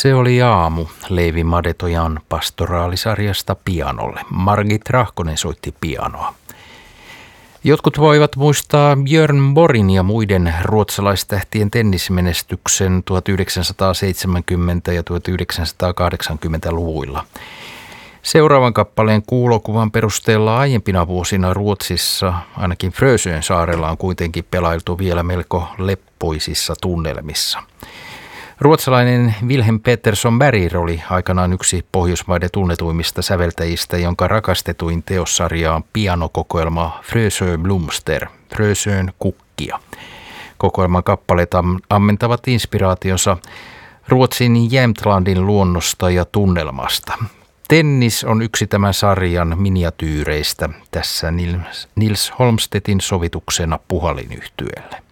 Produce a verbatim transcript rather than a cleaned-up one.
Se oli aamu Leevi Madetojan pastoraalisarjasta pianolle. Margit Rahkonen soitti pianoa. Jotkut voivat muistaa Björn Borgin ja muiden ruotsalaistähtien tennismenestyksen tuhatyhdeksänsataaseitsemänkymmentä- ja tuhatyhdeksänsataakahdeksankymmentäluvuilla. Seuraavan kappaleen kuulokuvan perusteella aiempina vuosina Ruotsissa, ainakin Frösön saarella, on kuitenkin pelailtu vielä melko leppoisissa tunnelmissa. Ruotsalainen Wilhelm Petersson Berger oli aikanaan yksi Pohjoismaiden tunnetuimmista säveltäjistä, jonka rakastetuin teossarja on pianokokoelma Frösö Blomster, Frösön kukkia. Kokoelman kappaleet ammentavat inspiraationsa Ruotsin Jämtlandin luonnosta ja tunnelmasta. Tennis on yksi tämän sarjan miniatyyreistä, tässä Nils Holmstedtin sovituksena puhalinyhtyeelle.